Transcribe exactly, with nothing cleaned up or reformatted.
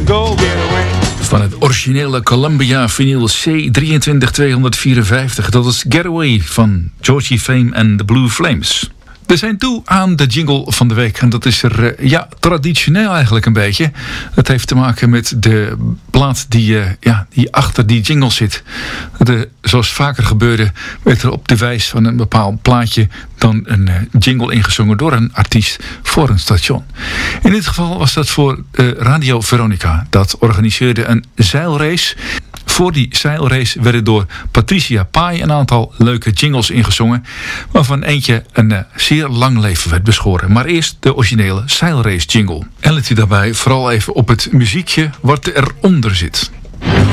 go get away. Van het originele Columbia vinyl C drieëntwintig tweehonderdvierenvijftig. Dat is Getaway van Georgie Fame en The Blue Flames. We zijn toe aan de jingle van de week. En dat is er, uh, ja, traditioneel eigenlijk een beetje. Dat heeft te maken met de plaat die, uh, ja, die achter die jingle zit. De, zoals vaker gebeurde, werd er op de wijs van een bepaald plaatje dan een uh, jingle ingezongen door een artiest voor een station. In dit geval was dat voor uh, Radio Veronica. Dat organiseerde een zeilrace. Voor die zeilrace werden door Patricia Pai een aantal leuke jingles ingezongen, waarvan eentje een uh, zeer lang leven werd beschoren. Maar eerst de originele zeilrace jingle. En let u daarbij vooral even op het muziekje wat eronder zit.